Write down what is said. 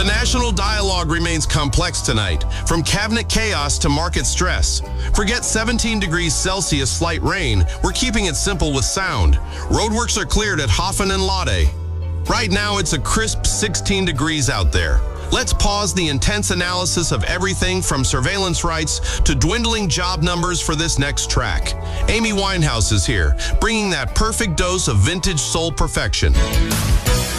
The national dialogue remains complex tonight, from cabinet chaos to market stress. Forget 17 degrees Celsius slight rain, we're keeping it simple with sound. Roadworks are cleared at Hoffen and Lade. Right now, it's a crisp 16 degrees out there. Let's pause the intense analysis of everything from surveillance rights to dwindling job numbers for this next track. Amy Winehouse is here, bringing that perfect dose of vintage soul perfection.